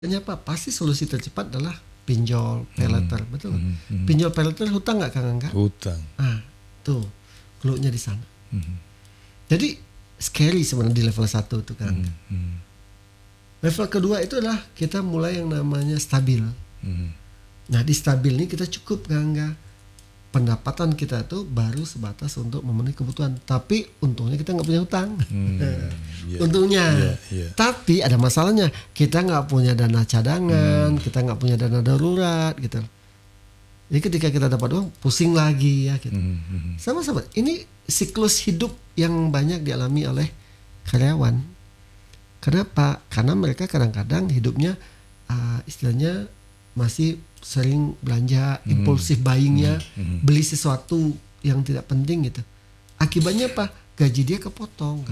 Apa? Pasti solusi tercepat adalah pinjol, pay later, betul. Pinjol pay later hutang nggak Kang Angga? Hutang. Tuh, clue-nya di sana. Jadi scary sebenarnya di level 1 itu Kang Angga. Level kedua itu adalah kita mulai yang namanya stabil. Nah di stabil ini kita cukup Kang Angga. Pendapatan kita tuh baru sebatas untuk memenuhi kebutuhan. Tapi untungnya kita nggak punya hutang. Untungnya. Tapi ada masalahnya. Kita nggak punya dana cadangan, kita nggak punya dana darurat gitu. Jadi ketika kita dapat uang, pusing lagi ya gitu. Sama-sama. Ini siklus hidup yang banyak dialami oleh karyawan. Kenapa? Karena mereka kadang-kadang hidupnya istilahnya masih sering belanja, impulsif buyingnya, beli sesuatu yang tidak penting gitu. Akibatnya apa? Gaji dia kepotong.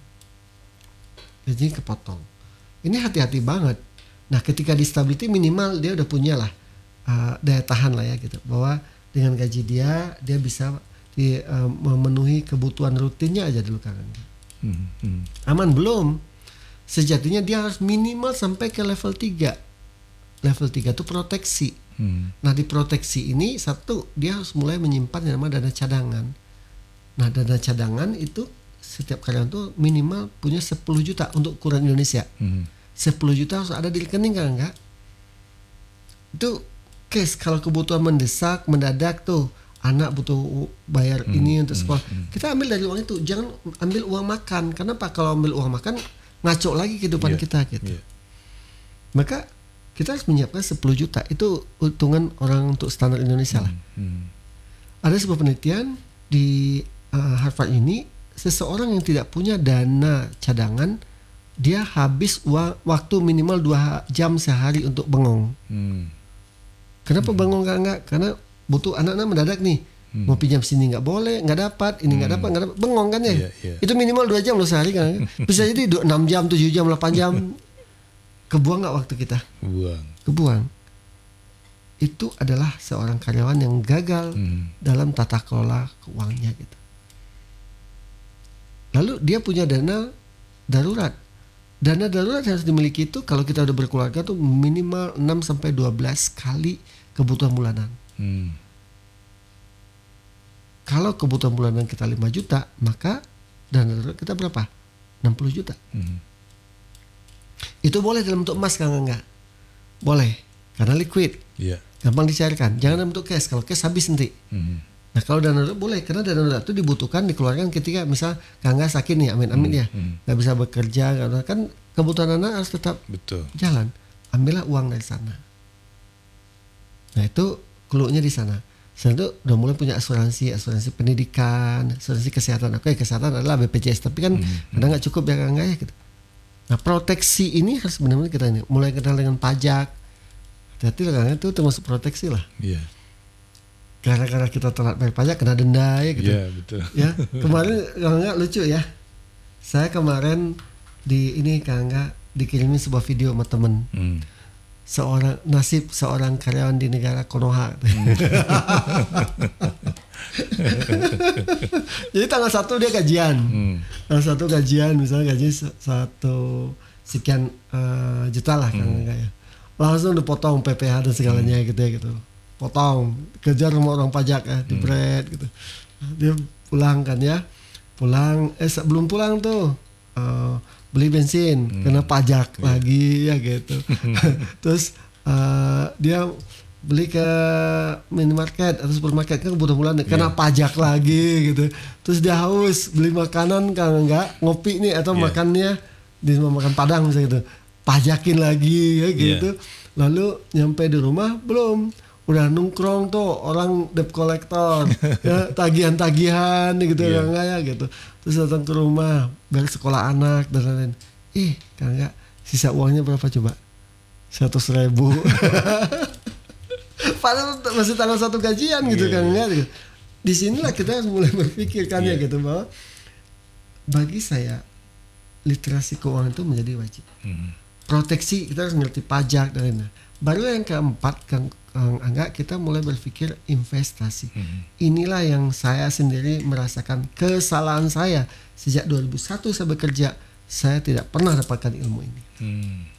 Gajinya kepotong. Ini hati-hati banget. Nah ketika di stability minimal dia udah punya lah daya tahan lah ya gitu. Bahwa dengan gaji dia bisa memenuhi kebutuhan rutinnya aja dulu kan. Aman belum? Sejatinya dia harus minimal sampai ke level 3. Level 3 itu proteksi. Nah di proteksi ini satu dia harus mulai menyimpan yang namanya dana cadangan. Nah dana cadangan itu setiap karyawan tuh minimal punya 10 juta untuk ukuran Indonesia. 10 juta harus ada di rekening kan enggak? Itu case kalau kebutuhan mendadak tuh anak butuh bayar ini untuk sekolah. Kita ambil dari uang itu, jangan ambil uang makan. Kenapa? Kalau ambil uang makan ngaco lagi kehidupan kita gitu. Maka kita harus menyiapkan 10 juta. Itu hitungan orang untuk standar Indonesia lah. Ada sebuah penelitian di Harvard ini, seseorang yang tidak punya dana cadangan, dia habis waktu minimal 2 jam sehari untuk bengong. Kenapa bengong enggak? Karena butuh anak-anak mendadak nih. Mau pinjam sini nggak boleh, nggak dapat, ini nggak dapat, bengong kan ya? Itu minimal 2 jam loh sehari kan? Bisa jadi 6 jam, 7 jam, 8 jam. Kebuang nggak waktu kita? Kebuang. Itu adalah seorang karyawan yang gagal dalam tata kelola keuangannya gitu. Lalu dia punya dana darurat. Dana darurat yang harus dimiliki itu kalau kita udah berkeluarga tuh minimal 6 sampai 12 kali kebutuhan bulanan. Kalau kebutuhan bulanan kita 5 juta, maka dana darurat kita berapa? 60 juta. Itu boleh dalam bentuk emas kan enggak? Boleh, karena liquid, gampang dicairkan. Jangan dalam bentuk cash, kalau cash habis nanti. Nah kalau dana darurat boleh, karena dana darurat itu dibutuhkan dikeluarkan ketika misal Kang Angga sakit nih, amin ya, nggak bisa bekerja, kan kebutuhan anak harus tetap jalan. Ambillah uang dari sana. Nah itu clue-nya di sana. Setelah itu udah mulai punya asuransi pendidikan, asuransi kesehatan. Oke, kesehatan adalah BPJS, tapi kan kadang nggak cukup ya Kang Angga ya gitu. Nah proteksi ini harus benar-benar kita ini mulai kenal dengan pajak. Hati-hati lah karena itu termasuk proteksi lah. Gara-gara kita telat bayar pajak kena denda ya gitu. Betul. Ya kemarin kalau nggak lucu ya. Saya kemarin Kang Angga dikirimin sebuah video sama temen. Nasib seorang karyawan di negara Konoha. Jadi tanggal 1 dia gajian. Tanggal 1 gajian, misalnya gaji 1 sekian juta lah kan ya. Langsung dipotong PPh dan segalanya gitu ya gitu. Potong, kejar sama orang pajak ya, dibret gitu. Dia pulang kan ya. Sebelum pulang tuh beli bensin, kena pajak lagi ya gitu. Terus dia beli ke minimarket atau supermarket kan kebutuhan bulanan kena pajak lagi gitu. Terus dia haus beli makanan kan enggak ngopi nih atau makannya di makan Padang misalnya gitu, pajakin lagi ya gitu. Lalu nyampe di rumah belum, udah nongkrong tuh orang debt collector ya, tagihan gitu ya enggak ya gitu. Terus datang ke rumah bayar sekolah anak dan lain-lain. Kan enggak sisa uangnya berapa coba? 100.000. Padahal masih tanggal 1 gajian gitu kan enggak gitu. Di sinilah kita harus mulai berpikir kan ya gitu, bahwa bagi saya literasi keuangan itu menjadi wajib. Proteksi kita harus mengerti pajak dan lain-lain. Baru yang keempat Kang Angga, kita mulai berpikir investasi. Inilah yang saya sendiri merasakan kesalahan saya sejak 2001 saya bekerja. Saya tidak pernah dapatkan ilmu ini.